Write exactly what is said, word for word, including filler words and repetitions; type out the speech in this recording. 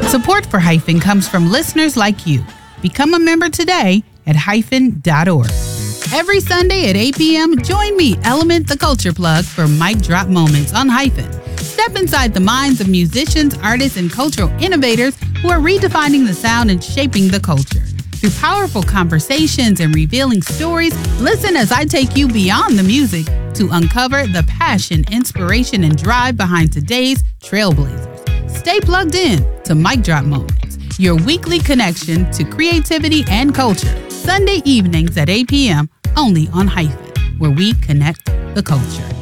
Support for Hyphen comes from listeners like you. Become a member today at hyphen dot org. Every Sunday at eight p.m., join me, Element the Culture Plug, for Mic Drop Moments on Hyphen. Step inside the minds of musicians, artists, and cultural innovators who are redefining the sound and shaping the culture. Through powerful conversations and revealing stories, listen as I take you beyond the music to uncover the passion, inspiration, and drive behind today's trailblazers. Stay plugged in to Mic Drop Moments, your weekly connection to creativity and culture. Sunday evenings at eight p.m. only on Hyphen, where we connect the culture.